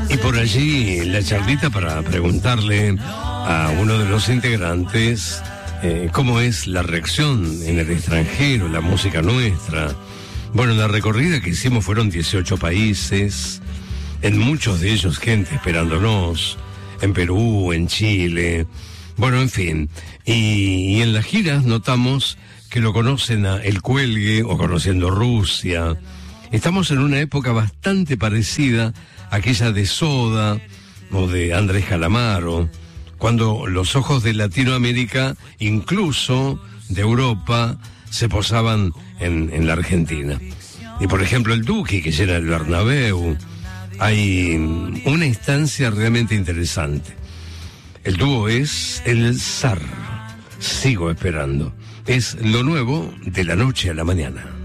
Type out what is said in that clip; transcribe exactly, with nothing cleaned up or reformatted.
Y por allí la charlita para preguntarle a uno de los integrantes eh, cómo es la reacción en el extranjero, la música nuestra. Bueno, la recorrida que hicimos fueron dieciocho países, en muchos de ellos gente esperándonos, en Perú, en Chile, bueno, en fin. Y, y en las giras notamos que lo conocen a El Cuelgue o Conociendo Rusia. Estamos en una época bastante parecida a aquella de Soda o de Andrés Calamaro, cuando los ojos de Latinoamérica, incluso de Europa, se posaban en, en la Argentina. Y por ejemplo el Duki, que llena el Bernabéu. Hay una instancia realmente interesante. El dúo es El Zar. Sigo esperando. Es lo nuevo de la noche a la mañana.